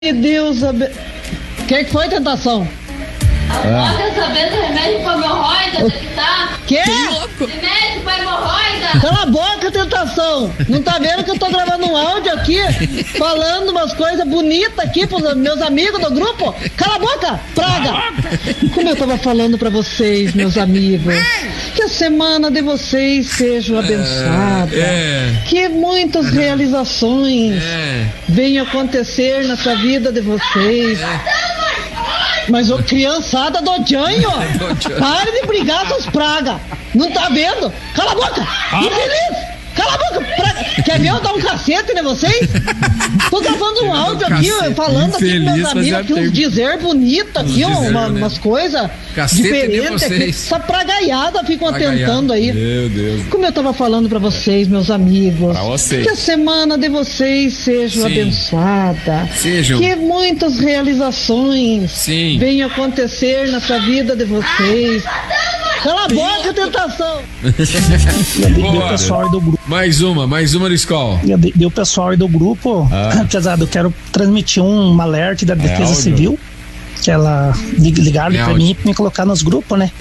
Deus abençoe. O que foi, Tentação? Pode saber do remédio pra hemorroida, onde é que tá? Que? Remédio pra hemorroida. Cala a boca, Tentação. Não tá vendo que eu tô gravando um áudio aqui, falando umas coisas bonitas aqui pros meus amigos do grupo? Cala a boca, praga. Como eu tava falando pra vocês, meus amigos, que a semana de vocês seja abençoada, que muitas realizações venham acontecer nessa vida de vocês. Mas, ô, criançada do Janho, pare de brigar, seus praga. Não tá vendo? Cala a boca, infeliz. Cala a boca, praga. Quer ver eu dar um cacete em vocês? Tô gravando um áudio aqui, falando aqui com meus amigos, aqui uns dizer bonito aqui, umas coisas diferentes aqui. Essa pragaiada ficam atentando aí. Meu Deus. Como eu tava falando pra vocês, meus amigos, pra vocês, que a semana de vocês seja abençoada, que muitas realizações venham acontecer nessa vida de vocês. Cala a boca, Tentação! Deu o pessoal aí do grupo. Mais uma do Skol. Deu o pessoal aí do grupo. Pesado, eu quero transmitir um alerta da Defesa Civil. Que ela ligaram pra mim pra me colocar nos grupos, né?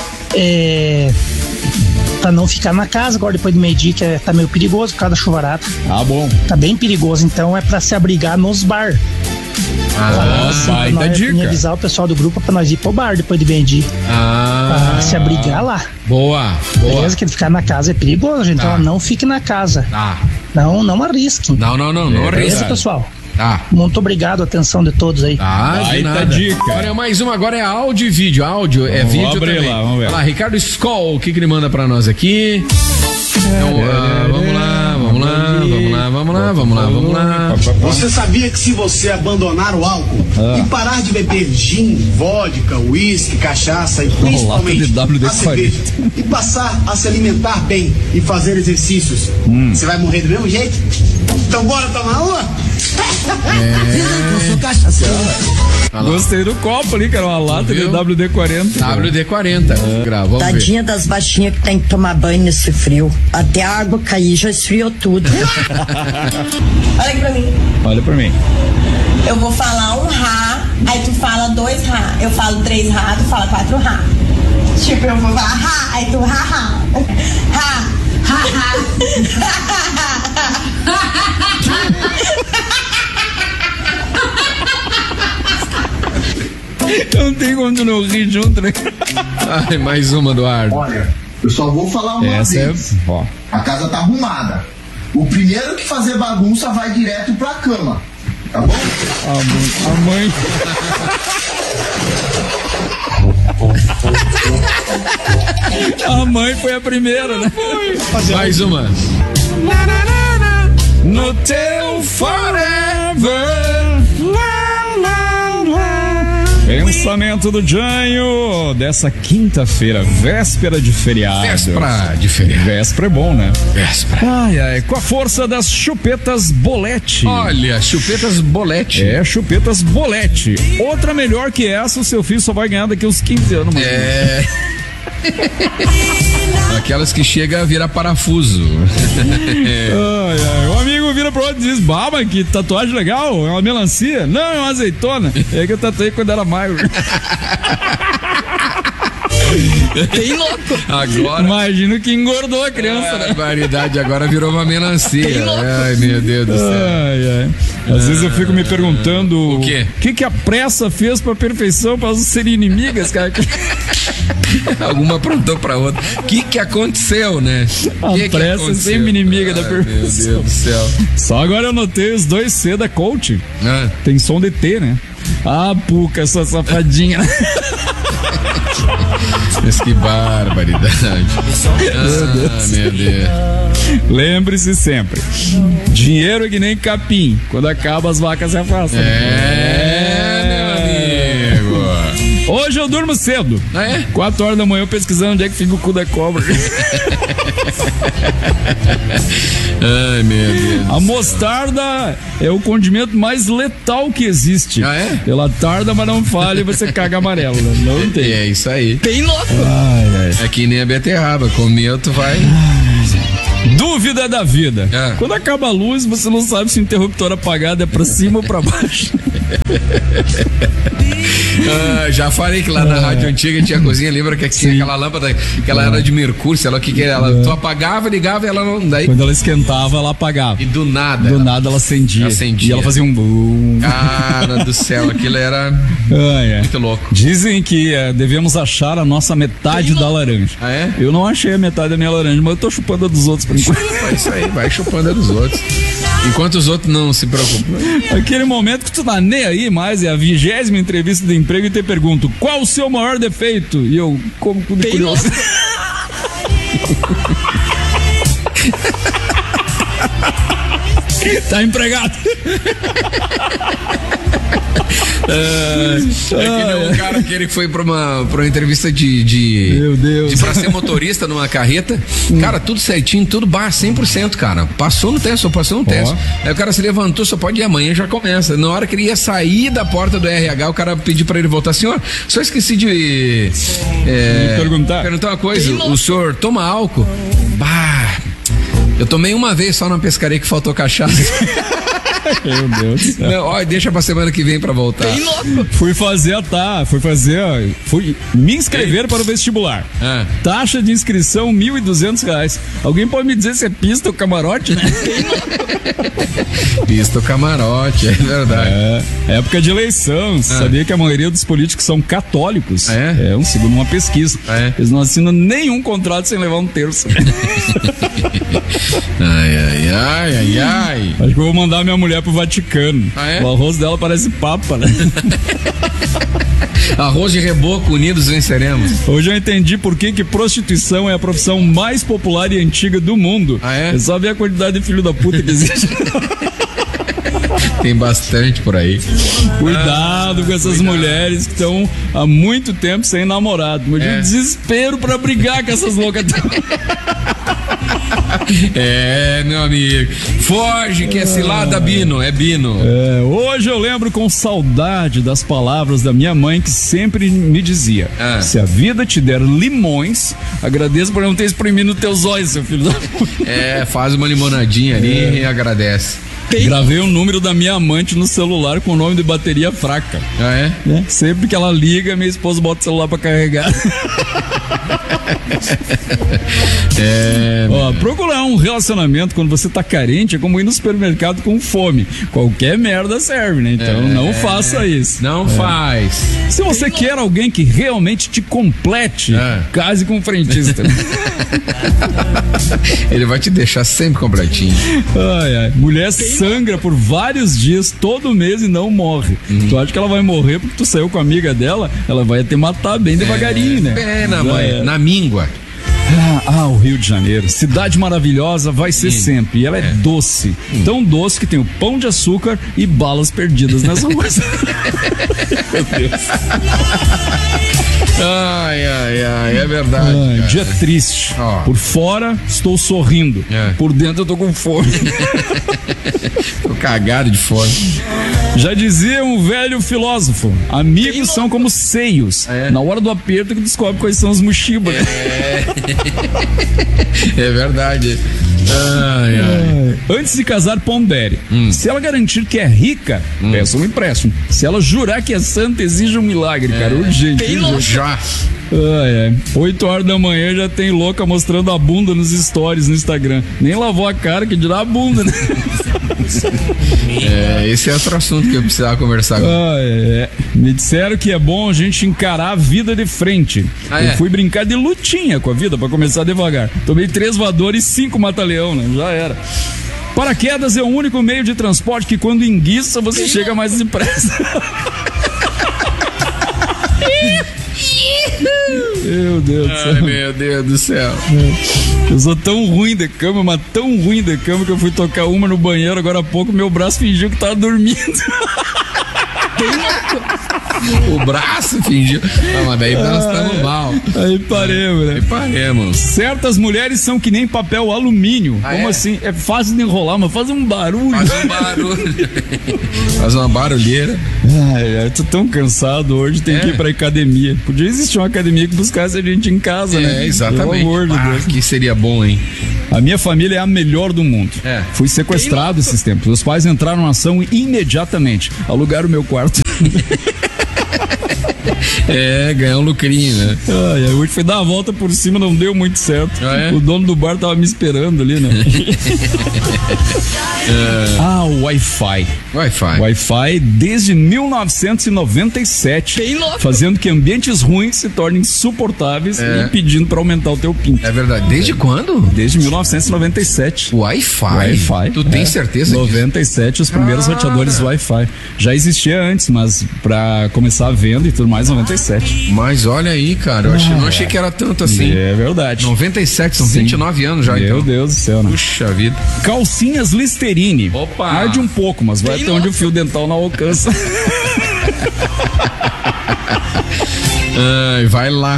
Pra não ficar na casa agora depois do meio-dia, que tá meio perigoso por causa da chuvarada. Bom. Tá bem perigoso, então é pra se abrigar nos bar. Baita dica. Me avisar o pessoal do grupo pra nós ir pro bar depois de meio-dia. Pra se abrigar lá. Boa. Beleza, que ficar na casa é perigoso, gente. Então não fique na casa. Não arrisque. Não arrisque. Beleza, pessoal? Muito obrigado, a atenção de todos aí. Baita dica. Agora é mais uma, agora é áudio e vídeo. Áudio é vídeo também. Vamos ver. Olha lá, Ricardo Skol, o que ele manda pra nós aqui? Vamos lá. Você sabia que se você abandonar o álcool e parar de beber gin, vodka, uísque, cachaça e principalmente a cerveja e passar a se alimentar bem e fazer exercícios, você vai morrer do mesmo jeito? Então bora tomar uma? Eu sou cachaceiro. Gostei do copo ali, que era uma lata de WD-40. WD-40. Tadinha das baixinhas que tem que tomar banho nesse frio. Até a água cair, já esfriou tudo. Olha pra mim. Eu vou falar um Rá, aí tu fala 2 Rá. Eu falo 3 Rá, tu fala 4 Rá. Tipo, eu vou falar Rá, aí tu Rá. Não tem como tu não rir junto, né? Mais uma, Eduardo. Olha, eu só vou falar uma vez. A casa tá arrumada. O primeiro que fazer bagunça vai direto pra cama. Tá bom? A mãe. A mãe foi a primeira, né? Mais uma. No teu forever. Pensamento do Janho dessa quinta-feira, véspera de feriado. Véspera é bom, né? Véspera. Com a força das chupetas Bolete. Olha, chupetas Bolete. Chupetas Bolete. Outra melhor que essa, o seu filho só vai ganhar daqui uns 15 anos. Aquelas que chega a virar parafuso. O amigo vira pro outro e diz: mas que tatuagem legal, é uma melancia? Não, é uma azeitona. É que eu tatuei quando era magro. Bem louco. Agora. Imagino que engordou a criança, né? Variedade, agora virou uma melancia. Ai, meu Deus do céu. Às vezes eu fico me perguntando: o que a pressa fez pra perfeição para serem inimigas, cara? Alguma aprontou pra outra. O que aconteceu, né? A pressa é sempre inimiga da perfeição. Meu Deus do céu. Só agora eu notei os 2 C da coach. Tem som de T, né? Puca, essa safadinha. Mas que barbaridade. Meu Deus. Lembre-se sempre: dinheiro é que nem capim. Quando acaba, as vacas se afastam. Meu amigo. Hoje eu durmo cedo. 4 horas da manhã pesquisando onde é que fica o cu da cobra. Ai, meu Deus. A mostarda é o condimento mais letal que existe. Ela tarda, mas não falha e você caga amarelo, né? Não tem. É isso aí. Bem louco. É que nem a beterraba. Comeu, tu vai. Dúvida da vida. Quando acaba a luz, você não sabe se o interruptor apagado é pra cima ou pra baixo. Já falei que lá na rádio antiga tinha a cozinha, lembra que tinha aquela lâmpada que ela era de mercúrio, sei lá o que era. Tu apagava, ligava e ela não. Daí... Quando ela esquentava, ela apagava. E do nada ela acendia. E ela fazia um boom. Cara do céu, aquilo era muito louco. Dizem que devemos achar a nossa metade da laranja. Ah, é? Eu não achei a metade da minha laranja, mas eu tô chupando a dos outros por enquanto. É isso aí, vai chupando a dos outros. Enquanto os outros não se preocupam. Aquele momento que tu tá nem aí mais, é a 20ª entrevista de emprego e te pergunto, qual o seu maior defeito? E eu, como tudo curioso. Tá empregado. Que nem um cara que ele foi pra uma entrevista Meu Deus. pra ser motorista numa carreta. Cara, tudo certinho, tudo 100%, cara. Passou no teste. Aí o cara se levantou, só pode ir amanhã, já começa. Na hora que ele ia sair da porta do RH, o cara pediu pra ele voltar. Senhor, só esqueci de perguntar uma coisa. O senhor toma álcool? Eu tomei uma vez só na pescaria que faltou cachaça. Meu Deus do céu. Não, deixa pra semana que vem pra voltar. Fui me inscrever para o vestibular. Taxa de inscrição R$1.200. Alguém pode me dizer se é pista ou camarote, né? Pista ou camarote, é verdade. Época de eleição. Sabia que a maioria dos políticos são católicos? Segundo uma pesquisa. Eles não assinam nenhum contrato sem levar um terço. Ai. Acho que eu vou mandar minha mulher pro Vaticano. O arroz dela parece papa, né? Arroz de reboco, unidos venceremos. Hoje eu entendi por que prostituição é a profissão mais popular e antiga do mundo. É só ver a quantidade de filho da puta que existe. Tem bastante por aí. Cuidado com essas mulheres que estão há muito tempo sem namorado. Imagina o desespero pra brigar com essas loucas. Meu amigo. Foge que é cilada, Bino. É Bino. Hoje eu lembro com saudade das palavras da minha mãe que sempre me dizia: se a vida te der limões, agradeça por não ter espremido nos teus olhos, seu filho da puta. Faz uma limonadinha ali e agradece. Gravei o número da minha amante no celular com o nome de bateria fraca. Sempre que ela liga, minha esposa bota o celular pra carregar. Procurar um relacionamento quando você tá carente é como ir no supermercado com fome. Qualquer merda serve, né? Então não faça isso. Não faz. Se você quer alguém que realmente te complete, case com um frentista. Ele vai te deixar sempre completinho. Mulher sangra por vários dias, todo mês e não morre. Tu acha que ela vai morrer porque tu saiu com a amiga dela? Ela vai te matar bem devagarinho, né? Na míngua. O Rio de Janeiro, cidade maravilhosa, vai ser sempre. E ela é doce, tão doce que tem o pão de açúcar e balas perdidas nas ruas. Meu Deus. É verdade. Dia triste. Por fora estou sorrindo, por dentro eu tô com fome. Tô cagado de fome. Já dizia um velho filósofo: amigos são como seios. Na hora do aperto que descobre quais são os mochibas. É verdade. Antes de casar, pondere. Se ela garantir que é rica, peça um empréstimo. Se ela jurar que é santa, exija um milagre, cara. Urgente. Já. 8 horas da manhã já tem louca mostrando a bunda nos stories no Instagram. Nem lavou a cara, que dirá a bunda, né? Esse é outro assunto que eu precisava conversar agora. Me disseram que é bom a gente encarar a vida de frente. Eu fui brincar de lutinha com a vida pra começar devagar. Tomei 3 voadores e 5 mata-leão, né? Já era. Paraquedas é o único meio de transporte que quando enguiça você chega mais depressa. Meu Deus do céu. Meu Deus do céu. Eu sou tão ruim de cama, mas tão ruim de cama que eu fui tocar uma no banheiro agora há pouco, meu braço fingiu que tava dormindo. O braço fingiu. Não, mas daí nós estamos mal. Aí paremos, né? Aí paremos. Certas mulheres são que nem papel alumínio. Como assim? É fácil de enrolar, mas faz um barulho. Faz uma barulheira. Ai, eu tô tão cansado hoje, tem que ir pra academia. Podia existir uma academia que buscasse a gente em casa, né? Exatamente. Pelo amor de Deus. Que seria bom, hein? A minha família é a melhor do mundo. Fui sequestrado esses tempos. Os pais entraram na ação imediatamente. Alugaram o meu quarto. Ganhar um lucrinho, né? Hoje foi dar a volta por cima, não deu muito certo. O dono do bar tava me esperando ali, né? O Wi-Fi. Wi-Fi desde 1997. Fazendo que ambientes ruins se tornem insuportáveis e pedindo pra aumentar o teu PIN. É verdade. Desde quando? Desde 1997. Wi-Fi? Tu tem certeza 97, os primeiros roteadores Wi-Fi. Já existia antes, mas pra começar a venda e tudo mais, 97. Mas olha aí, cara, eu não achei que era tanto assim. É verdade. 97, são 29 anos já. Meu Deus do céu, né? Puxa vida. Calcinhas Listerine. Opa! Arde um pouco, mas vai até onde o fio dental não alcança. Vai lá.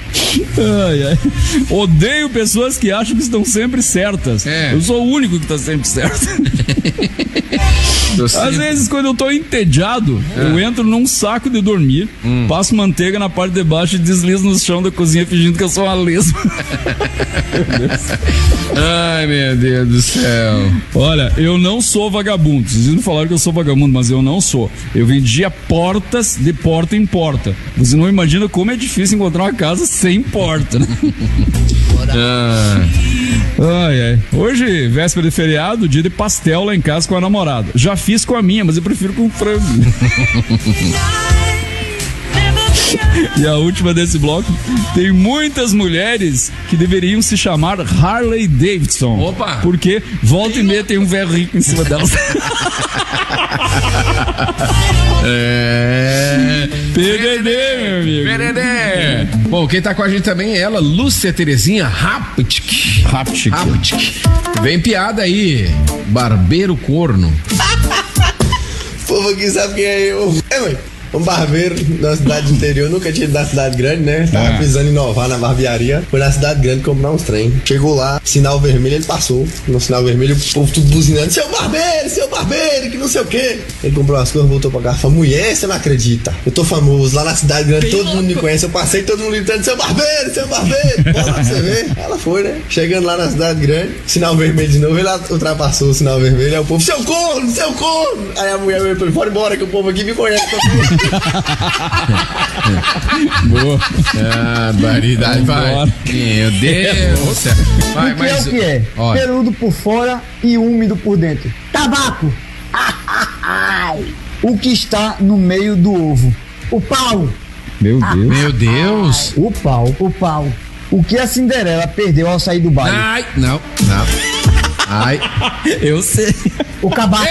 Odeio pessoas que acham que estão sempre certas. Eu sou o único que está sempre certo. Às vezes, quando eu tô entediado, eu entro num saco de dormir, passo manteiga na parte de baixo e deslizo no chão da cozinha fingindo que eu sou uma lesma. Ai, meu Deus do céu. Olha, eu não sou vagabundo. Vocês não falaram que eu sou vagabundo, mas eu não sou. Eu vendia portas de porta em porta. Você não imagina como é difícil encontrar uma casa sem porta, né? Hoje, véspera de feriado, dia de pastel lá em casa com a namorada. Já fiz com a minha, mas eu prefiro com frango. E a última desse bloco, tem muitas mulheres que deveriam se chamar Harley Davidson. Opa! Porque volta e meia tem um velho rico em cima delas. PDD, meu amigo. PDD. Bom, quem tá com a gente também é ela, Lúcia Terezinha Raptic. Vem piada aí, barbeiro corno. Povo aqui sabe quem é eu. Mãe. Um barbeiro da cidade interior, nunca tinha ido da cidade grande, né? Tava precisando inovar na barbearia. Foi na cidade grande comprar uns trem. Chegou lá, sinal vermelho, ele passou. No sinal vermelho, o povo tudo buzinando: seu barbeiro, que não sei o quê. Ele comprou as coisas, voltou pra casa. Falou: mulher, você não acredita? Eu tô famoso lá na cidade grande, todo mundo me conhece. Eu passei, todo mundo gritando: seu barbeiro. Bora lá pra você ver. Ela foi, né? Chegando lá na cidade grande, sinal vermelho de novo. Ele ultrapassou o sinal vermelho. Aí o povo: seu corno. Aí a mulher veio: bora embora, que o povo aqui me conhece também. Boa. Barbaridade, vai. Meu Deus do céu. Vai, mas o que é? Olha. Peludo por fora e úmido por dentro. Tabaco. O que está no meio do ovo? O pau. Meu Deus. Meu Deus. O pau. O que a Cinderela perdeu ao sair do baile? Ai, não. Ai. Eu sei. O cabaço.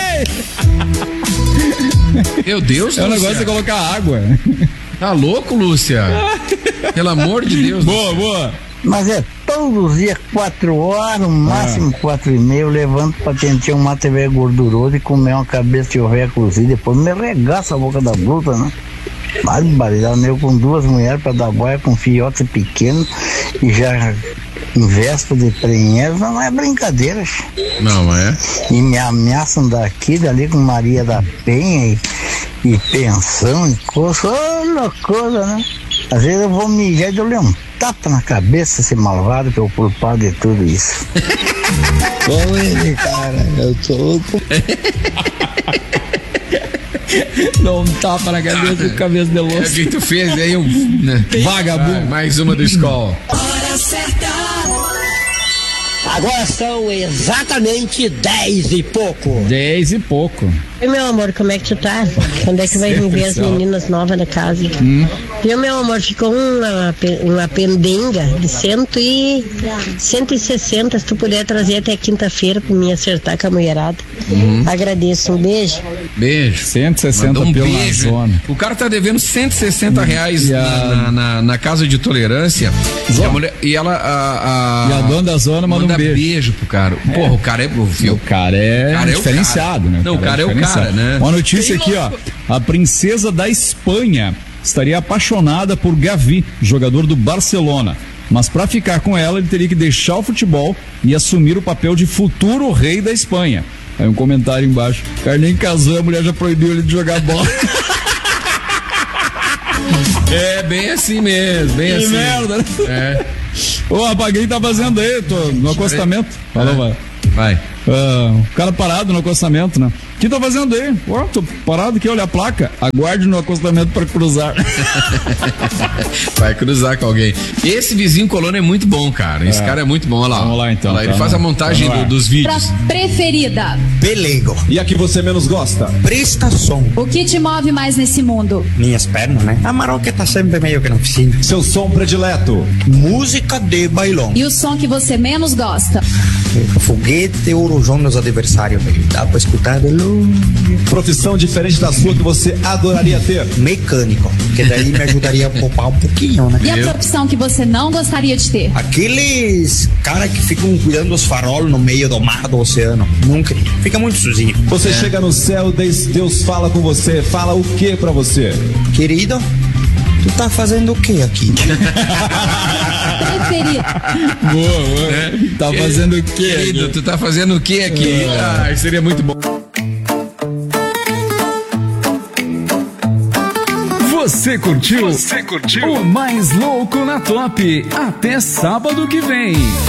Meu Deus, Lúcia. É um negócio de colocar água. Tá louco, Lúcia? Pelo amor de Deus. Boa. Mas é todos os dias 4 horas, no máximo 4h30, eu levanto pra tentar um mate velho gorduroso e comer uma cabeça de ovelha cozida, depois me regaça a boca da bruta, né? Barbaridade, eu com 2 mulheres pra dar boia com filhotes pequenos e já em véspera de prenhez, não é brincadeira. Não é? E me ameaçam daqui, dali com Maria da Penha e pensão e coisa, loucura, né? Às vezes eu vou mijar e eu levo um tapa na cabeça, esse malvado que é o culpado de tudo isso. Como ele, cara, eu tô... Dá um tapa na cabeça com cabeça de louça. O que tu fez aí, vagabundo. Mais uma do escola. Hora certa. Agora são exatamente 10 e pouco. 10 e pouco. E meu amor, como é que tu tá? Quando é que vai vir as meninas novas da casa? Viu, meu amor, ficou uma pendenga de 160, se tu puder trazer até quinta-feira pra mim acertar com a mulherada. Agradeço, um beijo. Beijo. 160 beijo. Na zona. O cara tá devendo R$160 na casa de tolerância. E a dona da zona manda um beijo pro cara. Porra, o cara é diferenciado, né? Não, o cara é o cara. Cara, né? Uma notícia aqui, ó. A princesa da Espanha estaria apaixonada por Gavi, jogador do Barcelona. Mas para ficar com ela, ele teria que deixar o futebol e assumir o papel de futuro rei da Espanha. Aí um comentário embaixo. O cara nem casou, a mulher já proibiu ele de jogar bola. É bem assim mesmo, bem que assim. merda, né? É. Ô, rapaz, quem tá fazendo aí? Tô no acostamento. Falou, vai. O cara parado no acostamento, né? O que tá fazendo aí? Ó, tô parado aqui, olha a placa. Aguarde no acostamento pra cruzar. Vai cruzar com alguém. Esse vizinho colono é muito bom, cara. Esse cara é muito bom. Olha lá. Vamos lá, então. Olha lá, ele faz a montagem dos vídeos. Pra preferida. Pelego. E a que você menos gosta? Prestação. O que te move mais nesse mundo? Minhas pernas, né? A Maroca tá sempre meio que na oficina. Seu som predileto? Música de bailão. E o som que você menos gosta? Foguete ou rojão nos adversários. Dá pra escutar de longe. Profissão diferente da sua que você adoraria ter? Mecânico, que daí me ajudaria a poupar um pouquinho, né? E a profissão que você não gostaria de ter? Aqueles caras que ficam cuidando dos faróis no meio do mar, do oceano. Nunca. Fica muito sozinho. Você chega no céu, Deus fala com você. Fala o que pra você? Querido, tu tá fazendo o que aqui? Boa. Tá fazendo o que? Querido, tu tá fazendo o que aqui? Seria muito bom. Você curtiu? O Mais Louco na Top. Até sábado que vem.